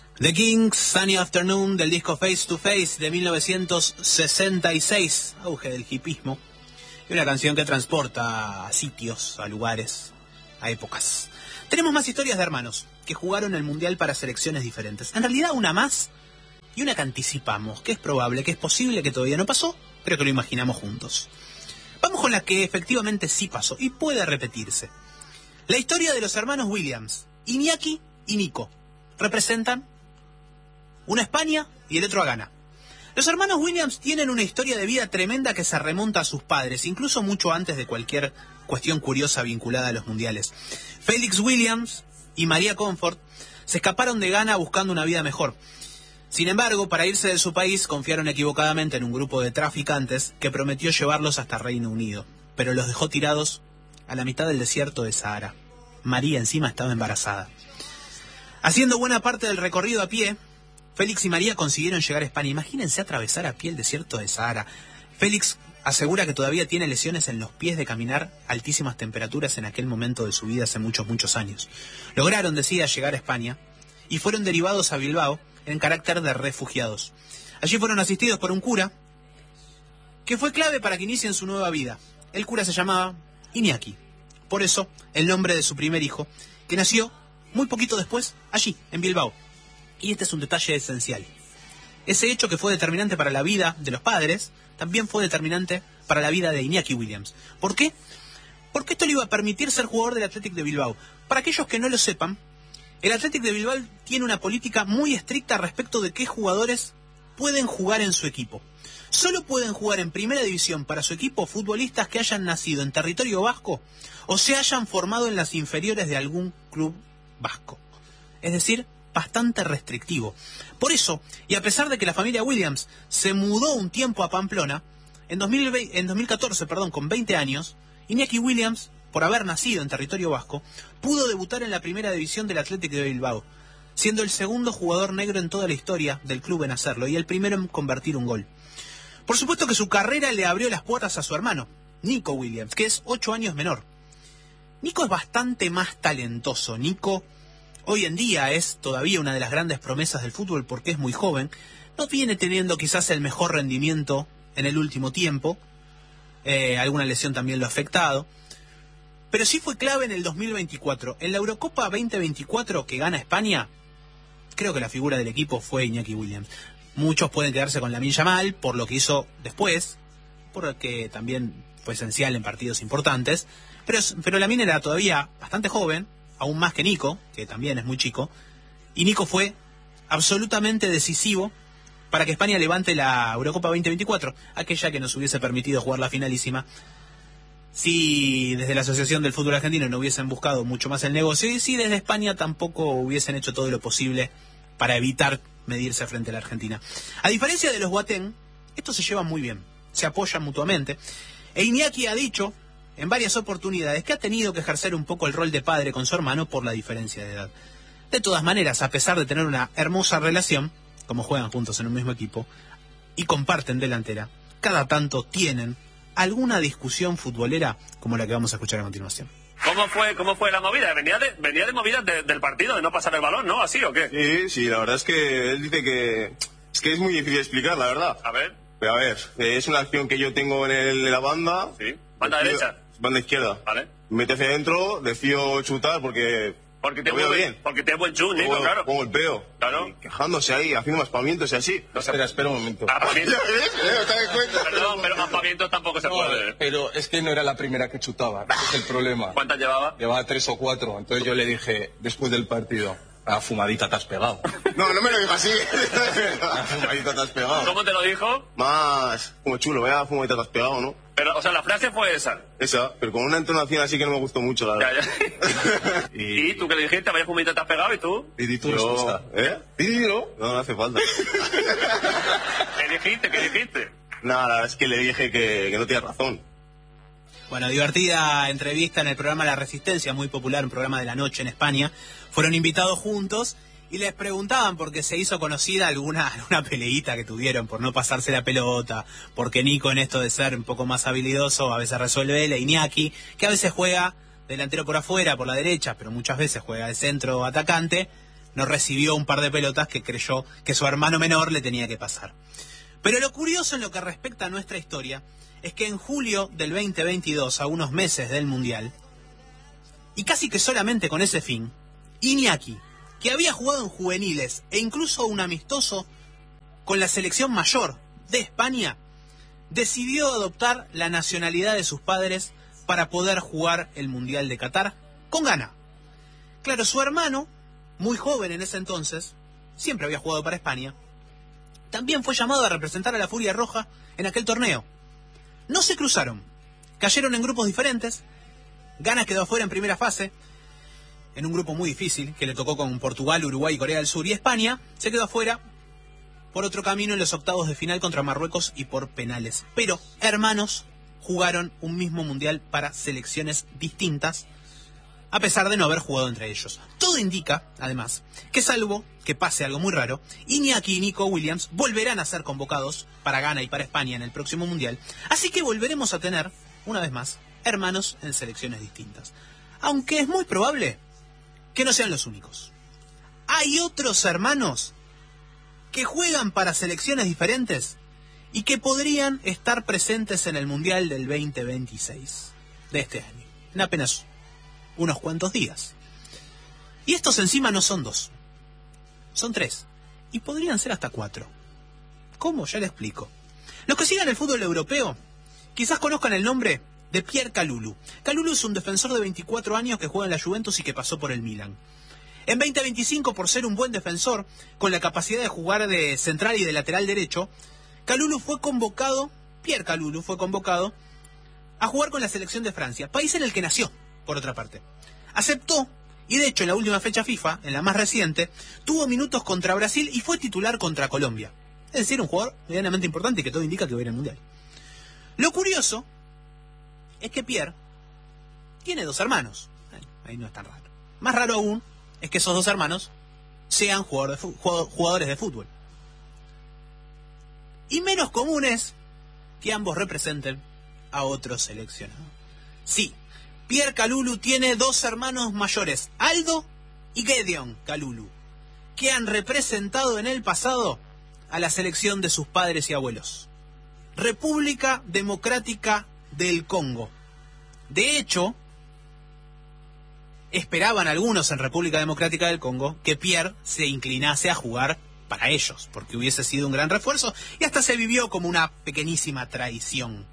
The Kings, Sunny Afternoon, del disco Face to Face de 1966, auge del hipismo, y una canción que transporta a sitios, a lugares, a épocas. Tenemos más historias de hermanos que jugaron el Mundial para selecciones diferentes. En realidad una más y una que anticipamos, que es probable, que es posible, que todavía no pasó, pero que lo imaginamos juntos. Vamos con la que efectivamente sí pasó y puede repetirse. La historia de los hermanos Williams, Iñaki y Nico, representan una España y el otro a Ghana. Los hermanos Williams tienen una historia de vida tremenda que se remonta a sus padres, incluso mucho antes de cualquier cuestión curiosa vinculada a los mundiales. Félix Williams y María Comfort se escaparon de Ghana buscando una vida mejor. Sin embargo, para irse de su país, confiaron equivocadamente en un grupo de traficantes que prometió llevarlos hasta Reino Unido, pero los dejó tirados a la mitad del desierto de Sahara. María encima estaba embarazada. Haciendo buena parte del recorrido a pie, Félix y María consiguieron llegar a España. Imagínense atravesar a pie el desierto de Sahara. Félix asegura que todavía tiene lesiones en los pies de caminar a altísimas temperaturas en aquel momento de su vida hace muchos años. Lograron, decía, llegar a España y fueron derivados a Bilbao en carácter de refugiados. Allí fueron asistidos por un cura que fue clave para que inicien su nueva vida. El cura se llamaba Iñaki. Por eso, el nombre de su primer hijo, que nació muy poquito después, allí, en Bilbao. Y este es un detalle esencial. Ese hecho que fue determinante para la vida de los padres, también fue determinante para la vida de Iñaki Williams. ¿Por qué? Porque esto le iba a permitir ser jugador del Athletic de Bilbao. Para aquellos que no lo sepan, el Athletic de Bilbao tiene una política muy estricta respecto de qué jugadores pueden jugar en su equipo. Solo pueden jugar en primera división para su equipo futbolistas que hayan nacido en territorio vasco o se hayan formado en las inferiores de algún club vasco. Es decir, bastante restrictivo. Por eso, y a pesar de que la familia Williams se mudó un tiempo a Pamplona, en 2014, con 20 años, Iñaki Williams, por haber nacido en territorio vasco, pudo debutar en la primera división del Athletic de Bilbao, siendo el segundo jugador negro en toda la historia del club en hacerlo y el primero en convertir un gol. Por supuesto que su carrera le abrió las puertas a su hermano, Nico Williams, que es 8 años menor. Nico es bastante más talentoso. Nico hoy en día es todavía una de las grandes promesas del fútbol porque es muy joven. No viene teniendo quizás el mejor rendimiento en el último tiempo. Alguna lesión también lo ha afectado. Pero sí fue clave en el 2024. En la Eurocopa 2024 que gana España, creo que la figura del equipo fue Iñaki Williams. Muchos pueden quedarse con Lamine Yamal por lo que hizo después, porque también fue esencial en partidos importantes. Pero Lamine era todavía bastante joven, aún más que Nico, que también es muy chico, y Nico fue absolutamente decisivo para que España levante la Eurocopa 2024, aquella que nos hubiese permitido jugar la finalísima, si desde la Asociación del Fútbol Argentino no hubiesen buscado mucho más el negocio, y si desde España tampoco hubiesen hecho todo lo posible para evitar medirse frente a la Argentina. A diferencia de los Boateng, estos se llevan muy bien, se apoyan mutuamente, e Iñaki ha dicho en varias oportunidades que ha tenido que ejercer un poco el rol de padre con su hermano por la diferencia de edad. De todas maneras, a pesar de tener una hermosa relación, como juegan juntos en un mismo equipo, y comparten delantera, cada tanto tienen alguna discusión futbolera como la que vamos a escuchar a continuación. ¿Cómo fue la movida? Venía de movidas del partido, de no pasar el balón, ¿no? ¿Así o qué? Sí, la verdad es que él dice que es muy difícil explicar, la verdad. A ver. Pero a ver, es una acción que yo tengo en la banda. Sí. ¿Banda derecha? Banda izquierda. Vale. Mete hacia adentro, decido chutar porque te veo bien. Porque te buen chun, Nico, claro. Como golpeo. Claro. Y quejándose ahí, haciendo aspamientos y así. No, espera un momento. Aspamientos. Perdón, pero aspamientos tampoco se puede. Pero es que no era la primera que chutaba, ese es el problema. ¿Cuántas llevaba? Llevaba 3 o 4, entonces yo le dije, después del partido, a fumadita te has pegado. No me lo dijo así. A fumadita te has pegado. ¿Cómo te lo dijo? Más como chulo, vea, fumadita te has pegado, ¿no? Pero, o sea, la frase fue esa. Esa, pero con una entonación así que no me gustó mucho, la verdad. Ya. ¿Y tú qué le dijiste? ¿Vaya fumadita te has pegado y tú? Y tu respuesta. No hace falta. ¿Qué dijiste? Nada, la verdad es que le dije que no tiene razón. Bueno, divertida entrevista en el programa La Resistencia, muy popular, un programa de la noche en España. Fueron invitados juntos y les preguntaban porque se hizo conocida alguna peleita que tuvieron por no pasarse la pelota, porque Nico en esto de ser un poco más habilidoso a veces resuelve él, e Iñaki, que a veces juega delantero por afuera, por la derecha, pero muchas veces juega de centro atacante, no recibió un par de pelotas que creyó que su hermano menor le tenía que pasar. Pero lo curioso en lo que respecta a nuestra historia es que en julio del 2022, a unos meses del Mundial, y casi que solamente con ese fin, Iñaki, que había jugado en juveniles e incluso un amistoso con la selección mayor de España, decidió adoptar la nacionalidad de sus padres para poder jugar el Mundial de Qatar con Ghana. Claro, su hermano, muy joven en ese entonces, siempre había jugado para España, también fue llamado a representar a la Furia Roja en aquel torneo. No se cruzaron, cayeron en grupos diferentes. Ghana quedó afuera en primera fase, en un grupo muy difícil, que le tocó con Portugal, Uruguay y Corea del Sur, y España se quedó afuera por otro camino en los octavos de final contra Marruecos y por penales. Pero hermanos jugaron un mismo mundial para selecciones distintas, a pesar de no haber jugado entre ellos. Todo indica, además, que salvo que pase algo muy raro, Iñaki y Nico Williams volverán a ser convocados para Ghana y para España en el próximo mundial, así que volveremos a tener, una vez más, hermanos en selecciones distintas. Aunque es muy probable que no sean los únicos. Hay otros hermanos que juegan para selecciones diferentes y que podrían estar presentes en el Mundial del 2026 de este año, en apenas unos cuantos días. Y estos encima no son 2, son 3, y podrían ser hasta 4. ¿Cómo? Ya le explico. Los que sigan el fútbol europeo quizás conozcan el nombre de Pierre Kalulu. Kalulu es un defensor de 24 años que juega en la Juventus y que pasó por el Milan. En 2025, por ser un buen defensor, con la capacidad de jugar de central y de lateral derecho, Pierre Kalulu fue convocado a jugar con la selección de Francia, país en el que nació, por otra parte. Aceptó, y de hecho en la última fecha FIFA, en la más reciente, tuvo minutos contra Brasil y fue titular contra Colombia. Es decir, un jugador medianamente importante y que todo indica que va a ir al Mundial. Lo curioso es que Pierre tiene 2 hermanos. Ahí no es tan raro. Más raro aún es que esos 2 hermanos sean jugadores de fútbol. Y menos común es que ambos representen a otro seleccionado. Sí, Pierre Kalulu tiene 2 hermanos mayores, Aldo y Gedeon Kalulu, que han representado en el pasado a la selección de sus padres y abuelos. República Democrática del Congo. De hecho, esperaban algunos en República Democrática del Congo que Pierre se inclinase a jugar para ellos, porque hubiese sido un gran refuerzo y hasta se vivió como una pequeñísima traición.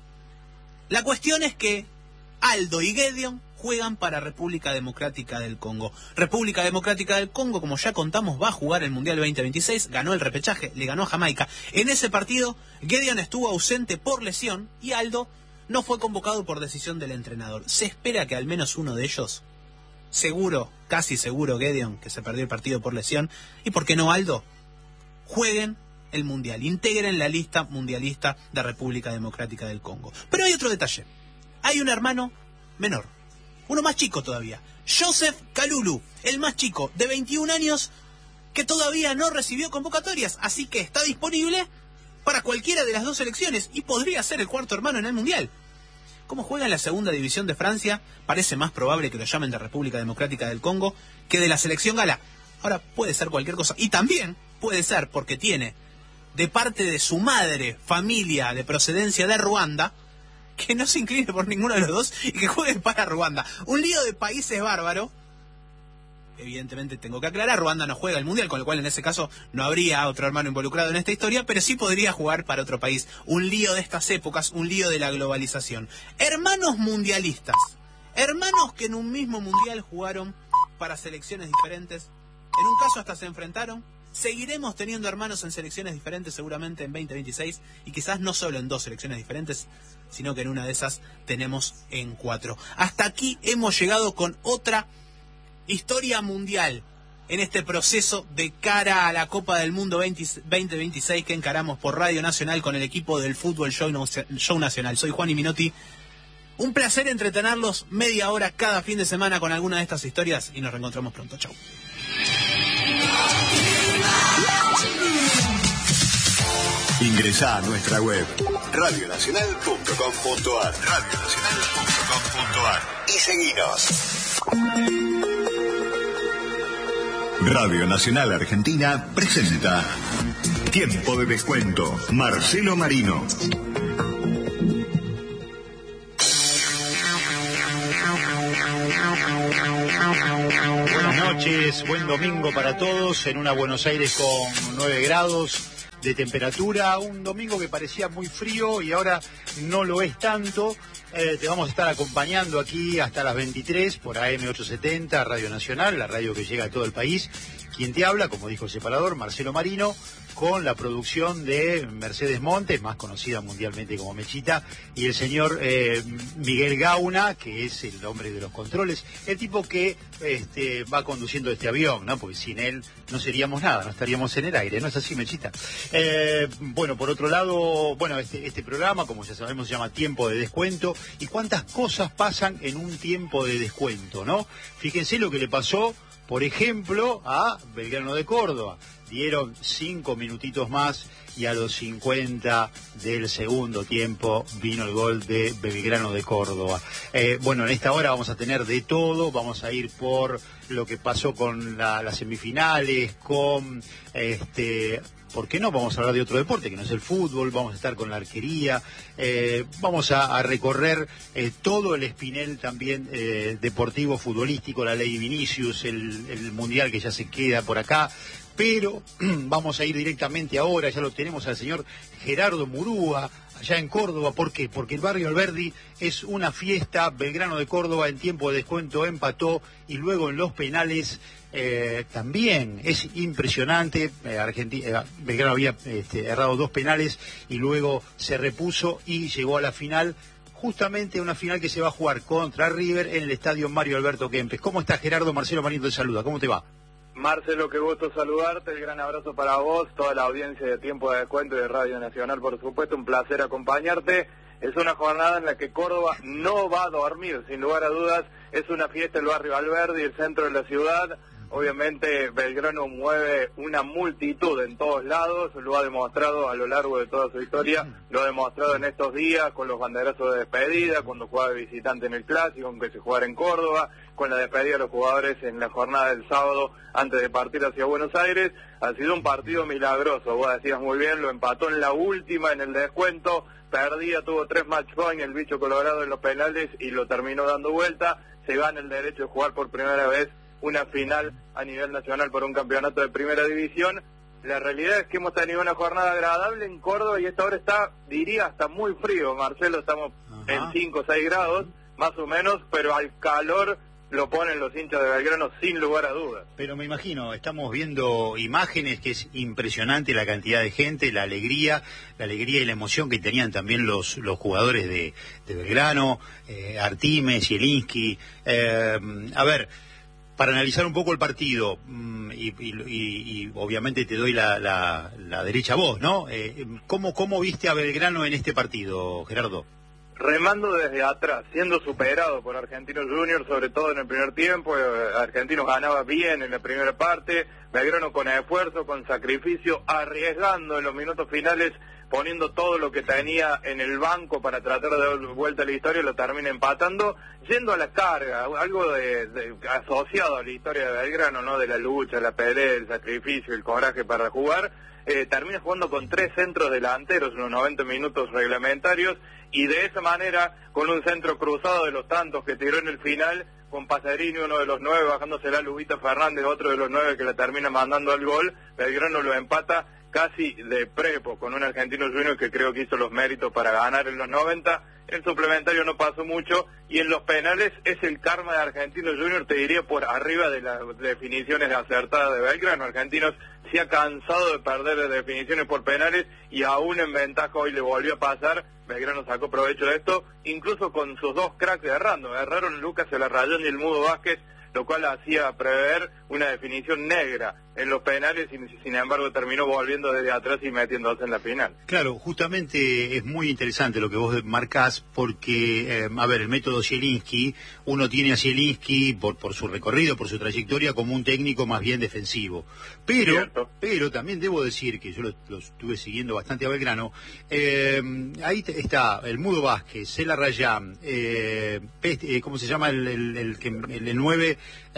La cuestión es que Aldo y Gedeon juegan para República Democrática del Congo. República Democrática del Congo, como ya contamos, va a jugar el Mundial 2026, ganó el repechaje, le ganó a Jamaica. En ese partido, Gedeon estuvo ausente por lesión y Aldo no fue convocado por decisión del entrenador. Se espera que al menos uno de ellos, seguro, casi seguro Gedeon, que se perdió el partido por lesión, y por qué no Aldo, jueguen el Mundial, integren la lista mundialista de República Democrática del Congo. Pero hay otro detalle. Hay un hermano menor, uno más chico todavía, Joseph Kalulu, el más chico, de 21 años, que todavía no recibió convocatorias, así que está disponible para cualquiera de las 2 selecciones y podría ser el cuarto hermano en el Mundial. Como juega en la segunda división de Francia, parece más probable que lo llamen de República Democrática del Congo que de la selección gala. Ahora, puede ser cualquier cosa. Y también puede ser porque tiene, de parte de su madre, familia de procedencia de Ruanda, que no se incline por ninguno de los 2 y que juegue para Ruanda. Un lío de países bárbaro. Evidentemente tengo que aclarar, Ruanda no juega el Mundial, con lo cual en ese caso no habría otro hermano involucrado en esta historia, pero sí podría jugar para otro país. Un lío de estas épocas, un lío de la globalización. Hermanos mundialistas, hermanos que en un mismo Mundial jugaron para selecciones diferentes, en un caso hasta se enfrentaron. Seguiremos teniendo hermanos en selecciones diferentes seguramente en 2026 y quizás no solo en 2 selecciones diferentes, sino que en una de esas tenemos en 4. Hasta aquí hemos llegado con otra historia mundial en este proceso de cara a la Copa del Mundo 2026 que encaramos por Radio Nacional con el equipo del Fútbol Show Nacional. Soy Juan Minotti. Un placer entretenerlos media hora cada fin de semana con alguna de estas historias y nos reencontramos pronto. Chau. Ingresá a nuestra web radionacional.com.ar radionacional.com.ar y seguinos. Radio Nacional Argentina presenta Tiempo de Descuento. Marcelo Marino. Buenas noches, buen domingo para todos en una Buenos Aires con 9 grados de temperatura, un domingo que parecía muy frío y ahora no lo es tanto. Te vamos a estar acompañando aquí hasta las 23 por AM870, Radio Nacional, la radio que llega a todo el país. Quien te habla, como dijo el separador, Marcelo Marino, con la producción de Mercedes Montes, más conocida mundialmente como Mechita, y el señor Miguel Gauna, que es el hombre de los controles, el tipo que va conduciendo este avión, ¿no? Porque sin él no seríamos nada, no estaríamos en el aire, ¿no es así, Mechita? Bueno, por otro lado, bueno, este programa, como ya sabemos, se llama Tiempo de Descuento, y cuántas cosas pasan en un tiempo de descuento, ¿no? Fíjense lo que le pasó, por ejemplo, a Belgrano de Córdoba. Dieron 5 minutitos más y a los 50 del segundo tiempo vino el gol de Belgrano de Córdoba. Bueno, en esta hora vamos a tener de todo, vamos a ir por lo que pasó con las semifinales, con ¿por qué no? Vamos a hablar de otro deporte que no es el fútbol, vamos a estar con la arquería, vamos a recorrer todo el espinel también deportivo, futbolístico, la ley Vinicius, el mundial que ya se queda por acá. Pero vamos a ir directamente ahora, ya lo tenemos al señor Gerardo Murúa, allá en Córdoba. ¿Por qué? Porque el barrio Alberdi es una fiesta. Belgrano de Córdoba en tiempo de descuento empató y luego en los penales también. Es impresionante. Belgrano había errado 2 penales y luego se repuso y llegó a la final. Justamente una final que se va a jugar contra River en el estadio Mario Alberto Kempes. ¿Cómo está, Gerardo? Marcelo Marino te saluda. ¿Cómo te va? Marcelo, qué gusto saludarte, el gran abrazo para vos, toda la audiencia de Tiempo de Descuento y de Radio Nacional, por supuesto, un placer acompañarte. Es una jornada en la que Córdoba no va a dormir, sin lugar a dudas, es una fiesta el barrio Alberdi, el centro de la ciudad. Obviamente Belgrano mueve una multitud en todos lados, lo ha demostrado a lo largo de toda su historia, lo ha demostrado en estos días con los banderazos de despedida, cuando jugaba de visitante en el Clásico, aunque se jugara en Córdoba, con la despedida de los jugadores en la jornada del sábado antes de partir hacia Buenos Aires. Ha sido un partido milagroso, vos decías muy bien, lo empató en la última, en el descuento, perdía, tuvo 3 match points, el bicho colorado en los penales y lo terminó dando vuelta, se gana el derecho de jugar por primera vez una final a nivel nacional por un campeonato de primera división. La realidad es que hemos tenido una jornada agradable en Córdoba y esta hora está, diría, hasta muy frío, Marcelo, estamos en 5 o 6 grados, más o menos, pero al calor lo ponen los hinchas de Belgrano sin lugar a dudas. Pero me imagino, estamos viendo imágenes que es impresionante la cantidad de gente, la alegría y la emoción que tenían también los jugadores de Belgrano, Artime, Zielinski. A ver, para analizar un poco el partido, y obviamente te doy la derecha a vos, ¿no? ¿Cómo viste a Belgrano en este partido, Gerardo? Remando desde atrás, siendo superado por Argentinos Juniors, sobre todo en el primer tiempo. Argentinos ganaba bien en la primera parte, Belgrano con esfuerzo, con sacrificio, arriesgando en los minutos finales, poniendo todo lo que tenía en el banco para tratar de dar vuelta a la historia, lo termina empatando, yendo a la carga, algo asociado a la historia de Belgrano, ¿no? De la lucha, la pelea, el sacrificio, el coraje para jugar. Termina jugando con 3 centros delanteros en los 90 minutos reglamentarios y de esa manera, con un centro cruzado de los tantos que tiró en el final, con Pacerini, uno de los 9, bajándose la Lubita Fernández, otro de los 9 que la termina mandando al gol, Belgrano lo empata casi de prepo, con un Argentino Junior que creo que hizo los méritos para ganar en los 90, el suplementario no pasó mucho, y en los penales es el karma de Argentinos Junior, te diría, por arriba de las definiciones acertadas de Belgrano. Argentinos se ha cansado de perder de definiciones por penales, y aún en ventaja hoy le volvió a pasar. Belgrano sacó provecho de esto, incluso con sus 2 cracks errando. Erraron Lucas Elarrayón y el Mudo Vázquez, lo cual hacía prever una definición negra en los penales y sin embargo terminó volviendo desde atrás y metiéndose en la final. Claro, justamente es muy interesante lo que vos marcás porque, a ver, el método Zielinski, uno tiene a Zielinski por su recorrido, por su trayectoria, como un técnico más bien defensivo. Pero también debo decir que yo lo estuve siguiendo bastante a Belgrano, ahí está el Mudo Vázquez, Cela Rayán, ¿cómo se llama el 9?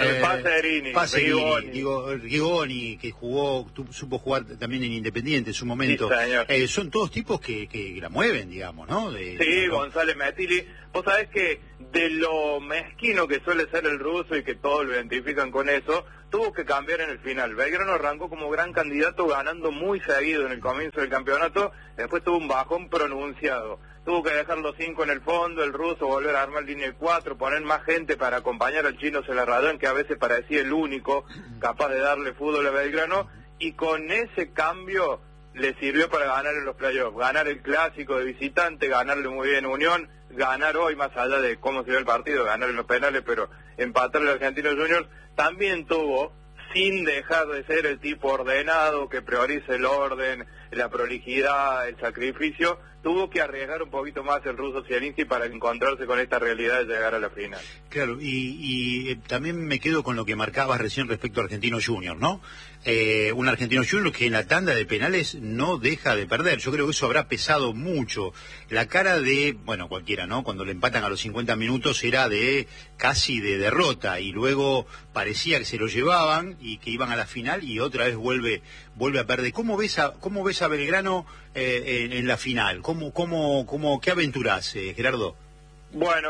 Rigoni, que supo jugar también en Independiente en su momento. Sí, son todos tipos que la mueven, digamos, ¿no? González Metilli. Vos sabés que de lo mezquino que suele ser el ruso y que todos lo identifican con eso, tuvo que cambiar en el final. Belgrano arrancó como gran candidato ganando muy seguido en el comienzo del campeonato, después tuvo un bajón pronunciado. Tuvo que dejar los 5 en el fondo, el ruso volver a armar línea de 4, poner más gente para acompañar al chino Celarradón, que a veces parecía el único capaz de darle fútbol a Belgrano, y con ese cambio le sirvió para ganar en los playoffs, ganar el clásico de visitante, ganarle muy bien a Unión, ganar hoy, más allá de cómo se dio el partido, ganar en los penales, pero empatar al Argentinos Juniors. También tuvo, sin dejar de ser el tipo ordenado que prioriza el orden, la prolijidad, el sacrificio, tuvo que arriesgar un poquito más el ruso Zielinski para encontrarse con esta realidad de llegar a la final. Claro, y también me quedo con lo que marcabas recién respecto a Argentinos Juniors, ¿no? Un Argentinos Juniors que en la tanda de penales no deja de perder. Yo creo que eso habrá pesado mucho. La cara de, bueno, cualquiera, ¿no? Cuando le empatan a los 50 minutos era de casi de derrota y luego parecía que se lo llevaban y que iban a la final y otra vez vuelve a perder. ¿Cómo ves a Belgrano en la final? ¿Qué aventurás, Gerardo? Bueno,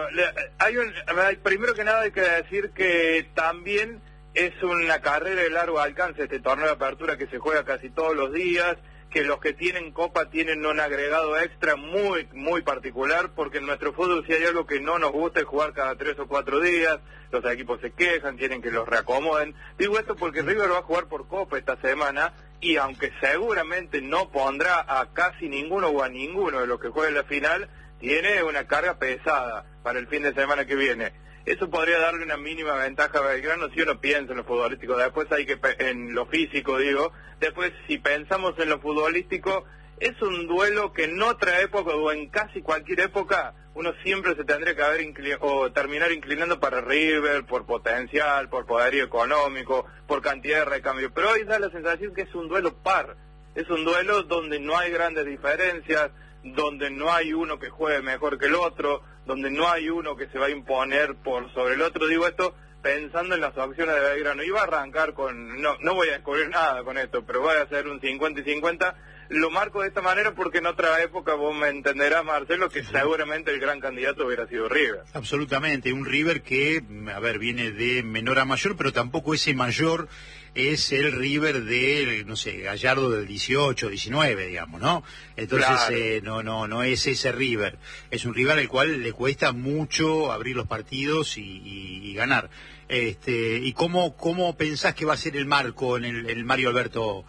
primero que nada hay que decir que también es una carrera de largo alcance este torneo de apertura que se juega casi todos los días, que los que tienen copa tienen un agregado extra muy muy particular, porque en nuestro fútbol si hay algo que no nos gusta es jugar cada 3 o 4 días, los equipos se quejan, quieren que los reacomoden. Digo esto porque River va a jugar por copa esta semana y aunque seguramente no pondrá a casi ninguno o a ninguno de los que jueguen la final, tiene una carga pesada para el fin de semana que viene. Eso podría darle una mínima ventaja a Belgrano si uno piensa en lo futbolístico. Después hay que, en lo físico digo, después si pensamos en lo futbolístico, es un duelo que en otra época o en casi cualquier época uno siempre se tendría que haber terminar inclinando para River por potencial, por poderío económico, por cantidad de recambio. Pero hoy da la sensación que es un duelo par, es un duelo donde no hay grandes diferencias, donde no hay uno que juegue mejor que el otro, donde no hay uno que se va a imponer por sobre el otro. Digo esto pensando en las opciones de Belgrano. Iba a arrancar con, no voy a descubrir nada con esto, pero voy a hacer un 50 y 50. Lo marco de esta manera porque en otra época vos me entenderás, Marcelo, que seguramente el gran candidato hubiera sido River. Absolutamente, un River que, a ver, viene de menor a mayor, pero tampoco ese mayor es el River de, no sé, Gallardo del 18, 19, digamos, ¿no? Entonces, claro. No es ese River. Es un rival al cual le cuesta mucho abrir los partidos y ganar. ¿Y cómo pensás que va a ser el marco en el Mario Alberto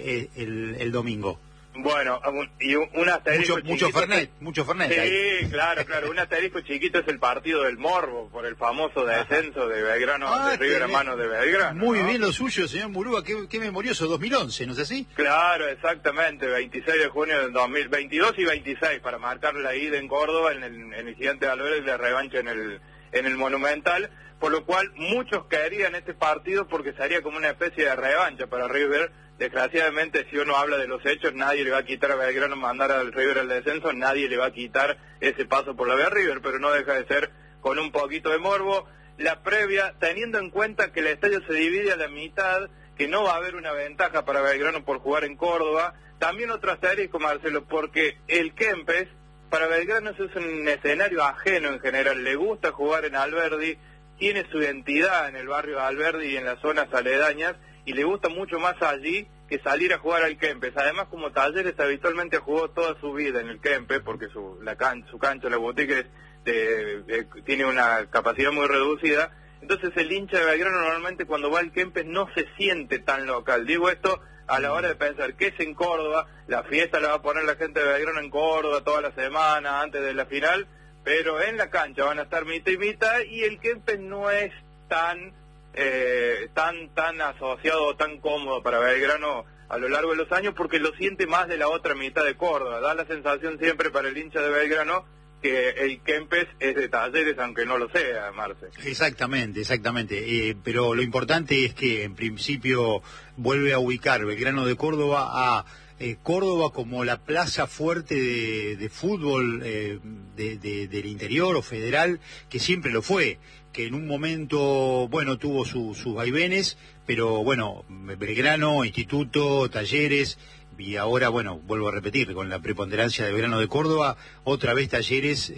el domingo? Bueno, y un asterisco mucho Fernet. Sí, ahí. claro, un asterisco chiquito es el partido del Morbo, por el famoso descenso de Belgrano, de River a mano de Belgrano. Muy bien lo suyo, señor Murúa, qué memorioso, 2011, ¿no es así? Claro, exactamente, 26 de junio del 2022 y 26, para marcar la ida en Córdoba, en el Gigante de Alvarez, de revancha en el Monumental, por lo cual muchos caerían este partido porque sería como una especie de revancha para River. Desgraciadamente, si uno habla de los hechos, nadie le va a quitar a Belgrano mandar al River al descenso, nadie le va a quitar ese paso por la vía River, pero no deja de ser con un poquito de morbo. La previa, teniendo en cuenta que el estadio se divide a la mitad, que no va a haber una ventaja para Belgrano por jugar en Córdoba, también otra serie, Marcelo, porque el Kempes, para Belgrano eso es un escenario ajeno en general, le gusta jugar en Alberdi, tiene su identidad en el barrio de Alberdi y en las zonas aledañas, y le gusta mucho más allí que salir a jugar al Kempes. Además, como Talleres habitualmente jugó toda su vida en el Kempes, porque su cancha, la boutique, tiene una capacidad muy reducida. Entonces el hincha de Belgrano normalmente cuando va al Kempes no se siente tan local. Digo esto a la hora de pensar que es en Córdoba, la fiesta la va a poner la gente de Belgrano en Córdoba toda la semana antes de la final, pero en la cancha van a estar mitad y mitad, y el Kempes no es tan tan asociado, tan cómodo para Belgrano a lo largo de los años, porque lo siente más de la otra mitad de Córdoba. Da la sensación siempre para el hincha de Belgrano que el Kempes es de Talleres, aunque no lo sea, Marce. Exactamente. Pero lo importante es que en principio vuelve a ubicar Belgrano de Córdoba a Córdoba como la plaza fuerte de fútbol del interior o federal, que siempre lo fue, que en un momento, bueno, tuvo sus vaivenes, pero bueno, Belgrano, Instituto, Talleres, y ahora, bueno, vuelvo a repetir, con la preponderancia de Belgrano de Córdoba, otra vez Talleres,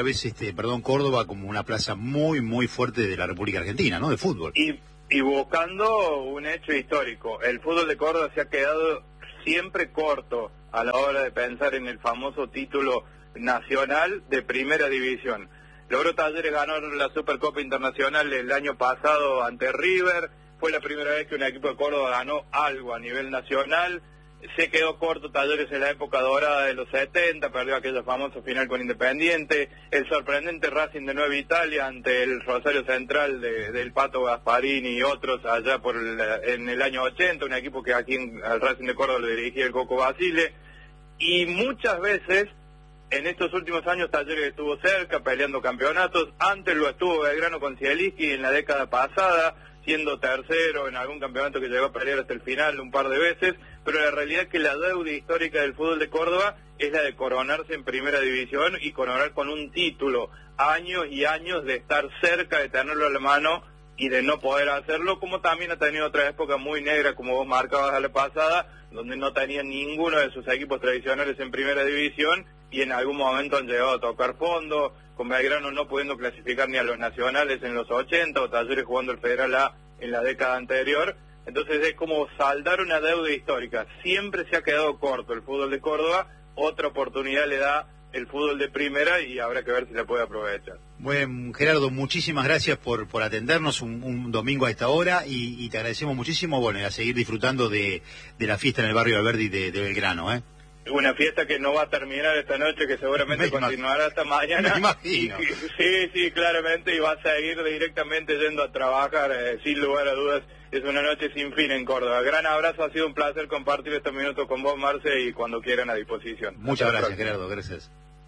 Córdoba como una plaza muy, muy fuerte de la República Argentina, ¿no?, de fútbol. Y buscando un hecho histórico, el fútbol de Córdoba se ha quedado siempre corto a la hora de pensar en el famoso título nacional de primera división. Logró Talleres ganar la Supercopa Internacional el año pasado ante River, fue la primera vez que un equipo de Córdoba ganó algo a nivel nacional. Se quedó corto Talleres en la época dorada de los 70, perdió aquella famosa final con Independiente, el sorprendente Racing de Nueva Italia ante el Rosario Central del Pato Gasparini y otros allá en el año 80, un equipo que aquí al Racing de Córdoba lo dirigía el Coco Basile, y muchas veces en estos últimos años Talleres estuvo cerca peleando campeonatos. Antes lo estuvo Belgrano con Zielinski en la década pasada, siendo tercero en algún campeonato que llegó a pelear hasta el final un par de veces, pero la realidad es que la deuda histórica del fútbol de Córdoba es la de coronarse en primera división y coronar con un título, años y años de estar cerca, de tenerlo a la mano y de no poder hacerlo, como también ha tenido otra época muy negra, como vos marcabas a la pasada, donde no tenía ninguno de sus equipos tradicionales en primera división y en algún momento han llegado a tocar fondo, con Belgrano no pudiendo clasificar ni a los nacionales en los 80 o Talleres jugando el Federal A en la década anterior. Entonces es como saldar una deuda histórica. Siempre se ha quedado corto el fútbol de Córdoba, otra oportunidad le da el fútbol de primera y habrá que ver si la puede aprovechar. Bueno, Gerardo, muchísimas gracias por atendernos un domingo a esta hora y te agradecemos muchísimo, bueno, y a seguir disfrutando de la fiesta en el barrio Alberdi de Belgrano, ¿eh? Una fiesta que no va a terminar esta noche, que seguramente continuará hasta mañana. Me imagino. Sí, claramente, y va a seguir directamente yendo a trabajar, sin lugar a dudas. Es una noche sin fin en Córdoba. Gran abrazo, ha sido un placer compartir estos minutos con vos, Marce, y cuando quieran a disposición. Muchas gracias, Gerardo, gracias.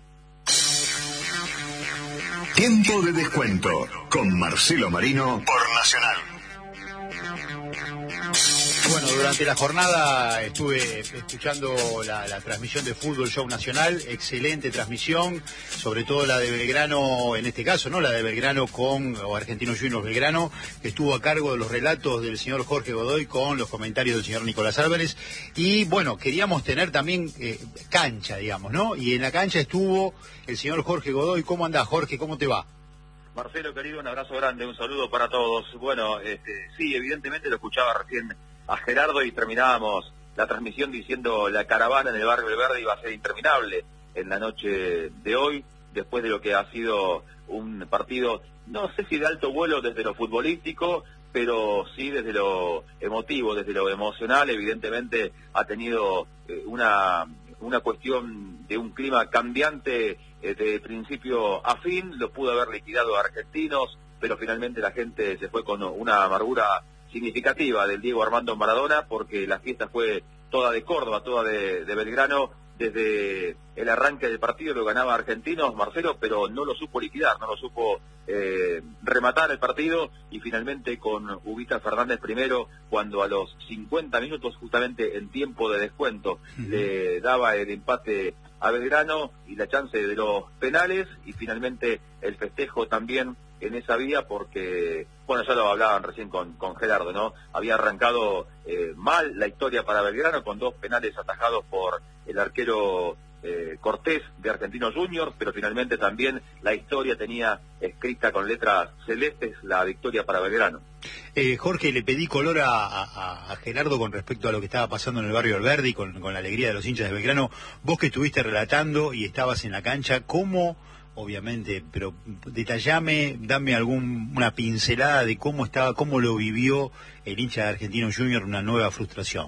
Tiempo de descuento con Marcelo Marino por Nacional. Bueno, durante la jornada estuve escuchando la transmisión de Fútbol Show Nacional, excelente transmisión, sobre todo la de Belgrano, en este caso, ¿no? La de Belgrano o Argentinos Juniors Belgrano, que estuvo a cargo de los relatos del señor Jorge Godoy con los comentarios del señor Nicolás Álvarez. Y bueno, queríamos tener también cancha, digamos, ¿no? Y en la cancha estuvo el señor Jorge Godoy. ¿Cómo andás, Jorge? ¿Cómo te va? Marcelo, querido, un abrazo grande, un saludo para todos. Bueno, sí, evidentemente lo escuchaba recién a Gerardo y terminábamos la transmisión diciendo la caravana en el barrio del Verde iba a ser interminable en la noche de hoy, después de lo que ha sido un partido, no sé si de alto vuelo desde lo futbolístico, pero sí desde lo emotivo, desde lo emocional. Evidentemente ha tenido una cuestión de un clima cambiante de principio a fin. Lo pudo haber liquidado a Argentinos, pero finalmente la gente se fue con una amargura significativa del Diego Armando Maradona, porque la fiesta fue toda de Córdoba, toda de Belgrano. Desde el arranque del partido lo ganaba Argentinos, Marcelo, pero no lo supo liquidar, no lo supo rematar el partido, y finalmente con Ubita Fernández primero, cuando a los 50 minutos, justamente en tiempo de descuento, le daba el empate a Belgrano y la chance de los penales, y finalmente el festejo también en esa vía, porque, bueno, ya lo hablaban recién con Gerardo, ¿no? Había arrancado mal la historia para Belgrano, con 2 penales atajados por el arquero Cortés de Argentinos Juniors, pero finalmente también la historia tenía escrita con letras celestes la victoria para Belgrano. Jorge, le pedí color a Gerardo con respecto a lo que estaba pasando en el barrio Alberdi, con la alegría de los hinchas de Belgrano. Vos que estuviste relatando y estabas en la cancha, ¿cómo, obviamente, pero detallame, dame una pincelada de cómo lo vivió el hincha de Argentinos Juniors, una nueva frustración?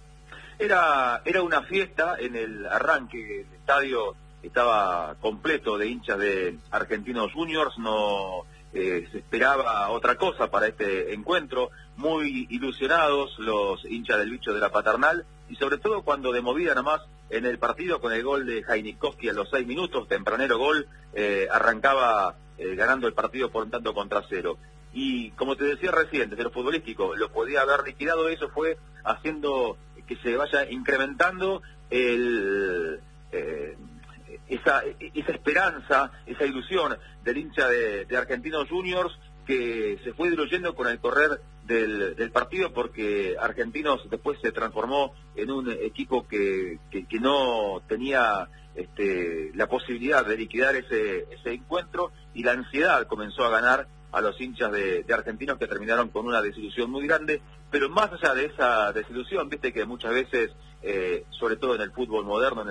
Era una fiesta. En el arranque el estadio estaba completo de hinchas de Argentinos Juniors, no se esperaba otra cosa para este encuentro, muy ilusionados los hinchas del bicho de la Paternal, y sobre todo cuando de movida nomás en el partido con el gol de Jainikowski a los 6 minutos, tempranero gol, arrancaba ganando el partido por un tanto contra cero. Y como te decía recién, desde lo futbolístico, lo podía haber liquidado, eso fue haciendo que se vaya incrementando esa esperanza, esa ilusión del hincha de Argentinos Juniors, que se fue diluyendo con el correr del partido, porque Argentinos después se transformó en un equipo que no tenía la posibilidad de liquidar ese encuentro, y la ansiedad comenzó a ganar a los hinchas de Argentinos, que terminaron con una desilusión muy grande. Pero más allá de esa desilusión, viste que muchas veces, sobre todo en el fútbol moderno, en